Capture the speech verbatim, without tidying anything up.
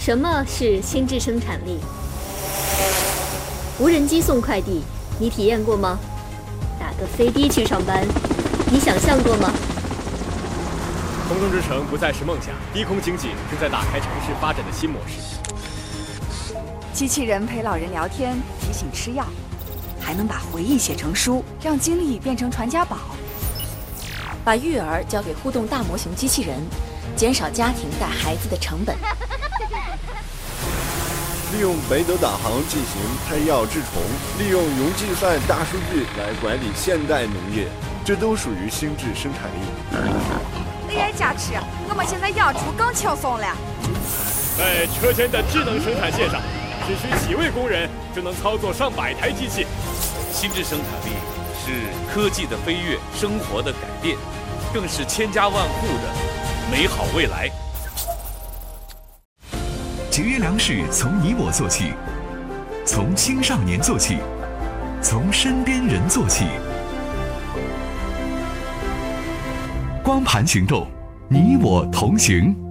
什么是心智生产力？无人机送快递，你体验过吗？打个飞的去上班，你想象过吗？ 空中之城不再是梦想，低空经济正在打开城市发展的新模式。 机器人陪老人聊天，提醒吃药，还能把回忆写成书，让经历变成传家宝。 把育儿交给互动大模型机器人，减少家庭带孩子的成本。 利用北斗导航进行拍药治虫，利用云计算大数据来管理现代农业，这都属于心智生产力。 你在家吃，我们现在养猪更轻松了。 在车间的智能生产线上，只需几位工人就能操作上百台机器。 心智生产力是科技的飞跃，生活的改变，更是千家万户的美好未来。 节约粮食从你我做起，从青少年做起，从身边人做起。光盘行动，你我同行。